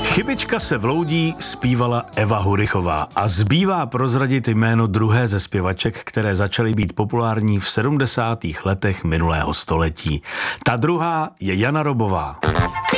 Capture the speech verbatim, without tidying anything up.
Chybička se vloudí zpívala Eva Hurichová a zbývá prozradit jméno druhé ze zpěvaček, které začaly být populární v sedmdesátých letech minulého století. Ta druhá je Jana Robová.